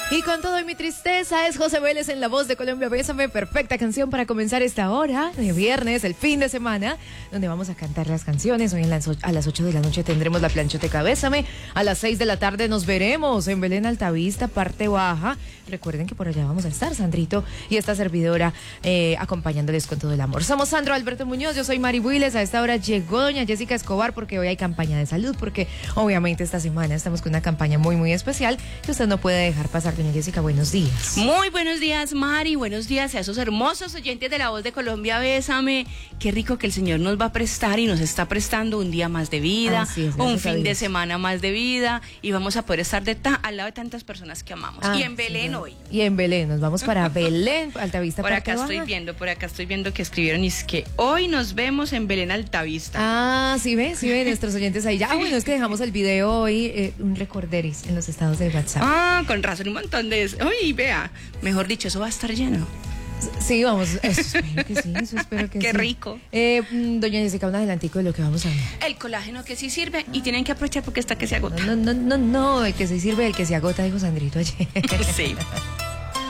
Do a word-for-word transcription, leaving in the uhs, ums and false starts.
Y con todo y mi tristeza es José Vélez en La Voz de Colombia. Bésame, perfecta canción para comenzar esta hora de viernes, el fin de semana, donde vamos a cantar las canciones. Hoy en las, a las ocho de la noche tendremos la planchoteca Bésame. A las seis de la tarde nos veremos en Belén Altavista, parte baja. Recuerden que por allá vamos a estar, Sandrito y esta servidora, eh, acompañándoles con todo el amor. Somos Sandro Alberto Muñoz, yo soy Mari Builes. A esta hora llegó doña Jessica Escobar porque hoy hay campaña de salud, porque obviamente esta semana estamos con una campaña muy, muy especial que usted no puede dejar pasar. Doña Jessica, buenos días. Muy buenos días, Mari. Buenos días a esos hermosos oyentes de La Voz de Colombia. Bésame. Qué rico que el Señor nos va a prestar y nos está prestando un día más de vida, es, un fin de semana más de vida, y vamos a poder estar de ta al lado de tantas personas que amamos. Ah, y en Belén sí, hoy. Y en Belén, nos vamos para Belén, Altavista. Por acá estoy baja. viendo, por acá estoy viendo que escribieron y es que hoy nos vemos en Belén Altavista. Ah, sí ve, sí ve, nuestros oyentes ahí ya. Ah, bueno, es que dejamos el video hoy, eh, un recorderis en los estados de WhatsApp. Ah, con razón, un montón de... Uy, vea, mejor dicho, eso va a estar lleno. Sí, vamos, eso espero que sí, eso espero que Qué sí. rico. Eh, doña Jessica, un adelantico de lo que vamos a ver. El colágeno que sí sirve y tienen que aprovechar porque está que se agota. No, no, no, no, el que se sirve, el que se agota, dijo Sandrito ayer. Sí.